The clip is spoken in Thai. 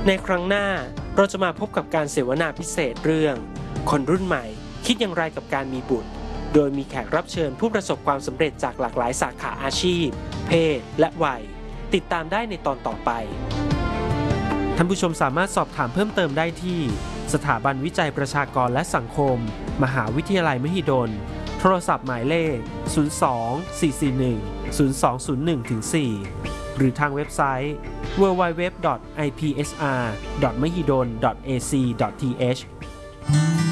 ในครั้งหน้าเราจะมาพบกับการเสวนาพิเศษเรื่องคนรุ่นใหม่คิดอย่างไรกับการมีบุตรโดยมีแขกรับเชิญผู้ประสบความสำเร็จจากหลากหลายสาขาอาชีพเพศและวัยติดตามได้ในตอนต่อไปท่านผู้ชมสามารถสอบถามเพิ่มเติมได้ที่สถาบันวิจัยประชากรและสังคมมหาวิทยาลัยมหิดลโทรศัพท์หมายเลข02-441-0201-4 หรือทางเว็บไซต์ www.ipsr.mahidol.ac.th